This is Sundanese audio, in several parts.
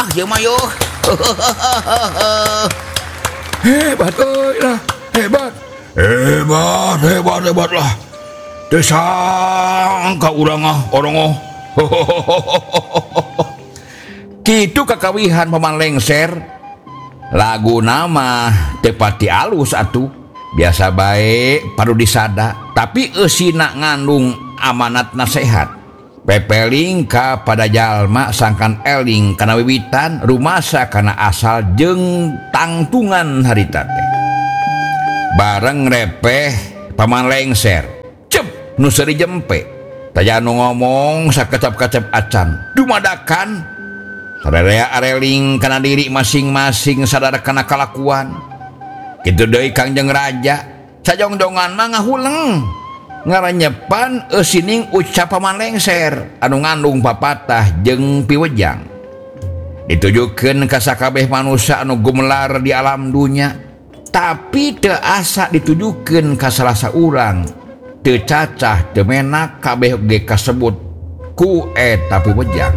ieu mah yo. Hebat euy lah, hebat. Hebat lah. Teu sangka urang orong. Kitu kakawihan paman lengser. Lagu nama tepati alus atuh. Biasa baik padu disada, tapi eusina ngandung amanat nasihat. Pepeling ka pada jalma sangkan eling kana wiwitan rumasa kana asal jeung tangtungan harita teh. Bareng repeh paman lengser. Cep nu seuri jempe. Taya nu ngomong sakecap-kecap acan. Dumadakan sadaya areling kana diri masing-masing sadar kana kalakuan. Kitu deui Kangjeng Raja. Sajongjongan mah ngahuleng. Ngaranyepan eusining ucap paman lengser anu ngandung papatah jeung piwejang. Ditujukeun ka sakabeh manusia anu gumelar di alam dunya, tapi teu asa ditujukeun ka salah saurang. Teu cacah teu menak kabeh ge kasebut ku eta piwejang.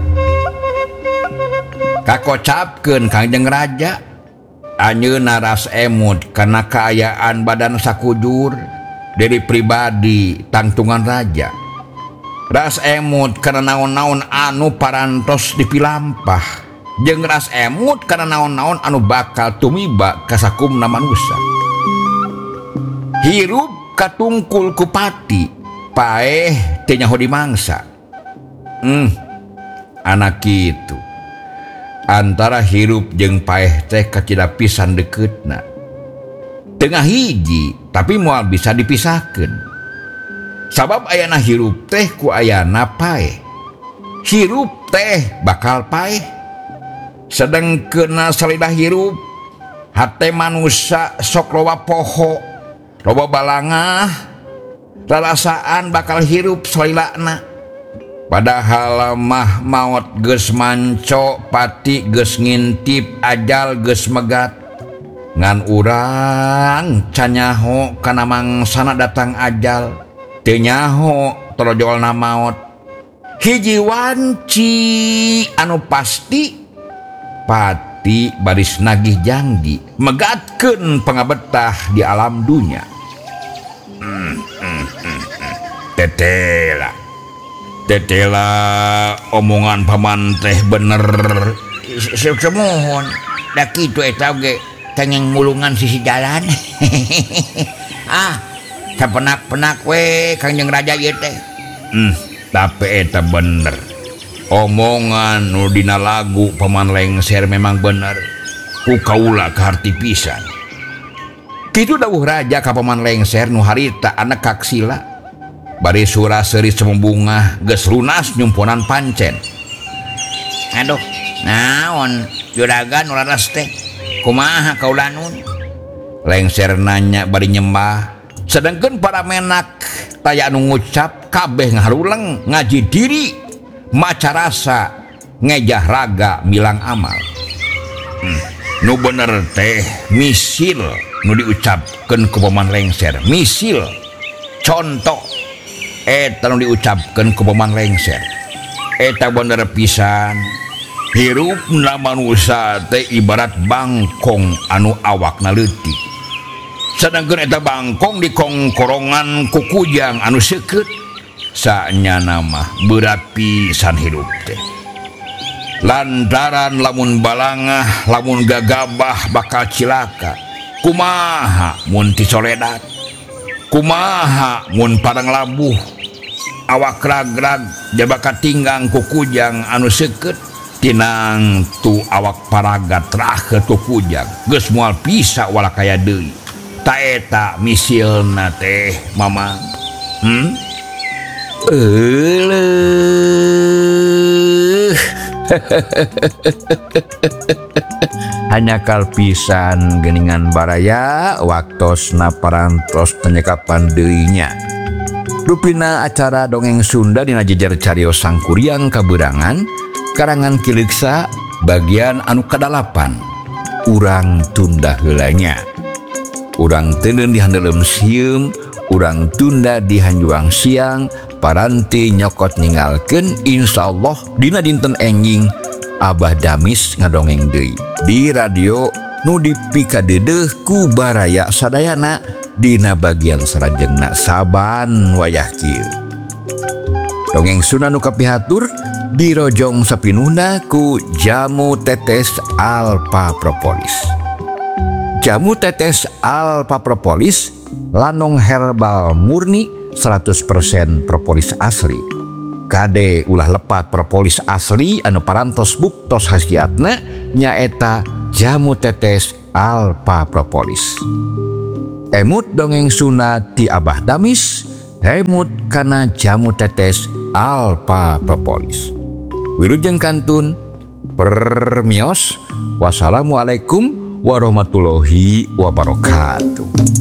Kakocapkeun Kangjeng Raja anjeunna ras emut kana kaayaan badan sakujur dari pribadi tangtungan raja. Ras emut karena naon-naon anu parantos dipilampah, jeung ras emut karena naon-naon anu bakal tumiba ka sakumna manusia. Hirup katungkul ku pati, paeh teu nyaho dimangsa. Anak kitu. Antara hirup jeung paeh teh kacida pisan deketna. Tengah hiji tapi moal bisa dipisahkeun. Sabab ayana hirup teh ku ayana paeh. Hirup teh bakal paeh. Sedengkeun salida hirup hate manusia sok loba poho, loba balangah, rarasaan bakal hirup salilana. Padahal mah maot geus manco, pati geus ngintip, ajal geus megat. Ngan urang canyaho kana mangsana datang ajal, teu nyaho torojolna maot. Hiji wanci anu pasti pati baris nagih janji megatkeun pangabetah di alam dunya. Tetela omongan paman teh bener. Semohon da kitu eta ge kenging mulungan sisi jalan. Sapenak-penak we Kangjeng Raja ieu teh. Tapi eta bener. Omongan nu dina lagu paman lengser memang bener. Ku kaula kaharti pisan. Kitu dawuh raja ka paman lengser nu harita anak kaksila. Bari surah seri semembungah geus lunas nyumpunan pancen. Aduh, naon juragan ularas teh? Kumaha kaula nun? Lengser nanya bari nyembah. Sedengkeun para menak taya anu ngucap kabeh ngaharuleng ngaji diri, maca rasa, ngejah raga milang amal. Nu bener teh misil nu diucapkeun ku paman lengser. Misil. Contoh eta nu diucapkeun ku paman lengser. Eta bener pisan. Hirupna manusia teh ibarat bangkong anu awakna leutik. Sedangkeun eta bangkong dikongkorongan ku kujang anu seukeut. Saenyana mah berat pisan hirup teh. Lantaran lamun balangah, lamun gagabah bakal cilaka. Kumaha mun ti soledat? Kumaha mun parang labuh? Awak ragrag jabaka tinggang ku kujang anu seukeut. Tinang tu awak paraga trahe tu kujang geus moal pisa wala kaya deui. Ta eta misilna teh mama. Hanya kalpisan geningan baraya waktosna parantos penyekapan deuinya. Rupina acara dongeng Sunda dina jejer carios sangkuriang kaberangan karangan Kileuksa bagian anu kadalapan. Urang tunda heulanya. Urang teuneun di handelem sieum, urang tunda di hanjuang siang, paranti nyokot ningalkeun insyaallah dina dinten enjing Abah Damis ngadongeng deui di radio nu dipikadedeh ku baraya sadayana dina bagian sarajengna saban wayah kieu. Dongeng Sunda nu kapihatur dirojong sapinuhna ku Jamu Tetes Alpha Propolis. Jamu Tetes Alpha Propolis lanong herbal murni 100% propolis asli. Kade ulah lepat propolis asli anu parantos buktos khasiatna nyaeta Jamu Tetes Alpha Propolis. Emut dongeng Sunda ti Abah Damis, emut kana Jamu Tetes Alpha Propolis. Wilujeng kantun permios. Wassalamualaikum warahmatullahi wabarakatuh.